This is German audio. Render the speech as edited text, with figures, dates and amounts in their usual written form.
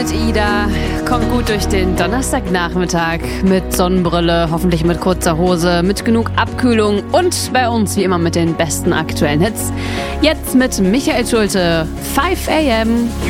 mit Ida. Kommt gut durch den Donnerstagnachmittag mit Sonnenbrille, hoffentlich mit kurzer Hose, mit genug Abkühlung und bei uns wie immer mit den besten aktuellen Hits. Jetzt mit Michael Schulte, 5 AM.